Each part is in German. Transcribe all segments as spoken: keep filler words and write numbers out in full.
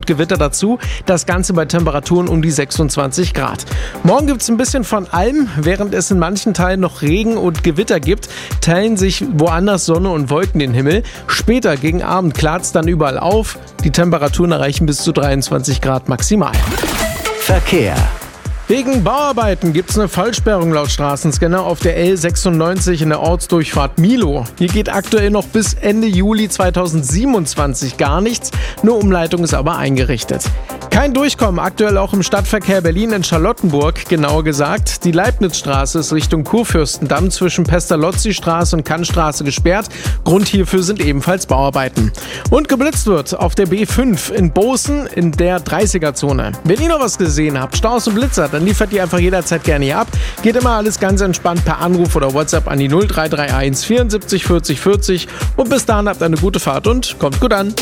Gewitter dazu. Das Ganze bei Temperaturen um die sechsundzwanzig Grad. Morgen gibt es ein bisschen von allem. Während es in manchen Teilen noch Regen und Gewitter gibt, teilen sich woanders Sonne und Wolken den Himmel. Später gegen Abend klart es dann überall auf. Die Temperaturen erreichen bis zu dreiundzwanzig Grad maximal. Verkehr. Wegen Bauarbeiten gibt es eine Vollsperrung laut Straßenscanner auf der L sechsundneunzig in der Ortsdurchfahrt Milo. Hier geht aktuell noch bis Ende Juli zweitausendsiebenundzwanzig gar nichts, eine Umleitung ist aber eingerichtet. Kein Durchkommen aktuell auch im Stadtverkehr Berlin in Charlottenburg, genauer gesagt. Die Leibnizstraße ist Richtung Kurfürstendamm zwischen Pestalozzi-Straße und Kantstraße gesperrt. Grund hierfür sind ebenfalls Bauarbeiten. Und geblitzt wird auf der B fünf in Bozen in der dreißiger-Zone. Wenn ihr noch was gesehen habt, Staus und Blitzer, dann liefert ihr einfach jederzeit gerne hier ab. Geht immer alles ganz entspannt per Anruf oder WhatsApp an die null drei drei eins vierundsiebzig vierzig vierzig. Und bis dahin habt eine gute Fahrt und kommt gut an.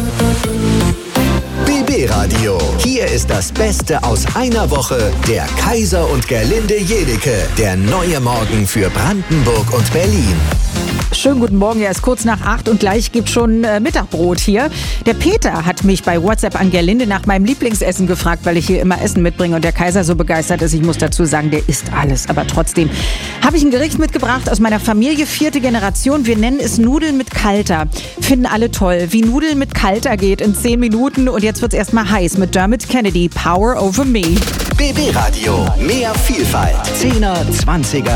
B B Radio. Hier ist das Beste aus einer Woche. Der Kaiser und Gerlinde Jedecke. Der neue Morgen für Brandenburg und Berlin. Schönen guten Morgen, ja, ist kurz nach acht und gleich gibt schon äh, Mittagbrot hier. Der Peter hat mich bei WhatsApp an Gerlinde nach meinem Lieblingsessen gefragt, weil ich hier immer Essen mitbringe und der Kaiser so begeistert ist. Ich muss dazu sagen, der isst alles, aber trotzdem habe ich ein Gericht mitgebracht aus meiner Familie, vierte Generation. Wir nennen es Nudeln mit Kalter. Finden alle toll, wie Nudeln mit Kalter geht in zehn Minuten und jetzt wird es erstmal heiß mit Dermot Kennedy, Power Over Me. B B Radio, mehr Vielfalt. Zehner, Zwanziger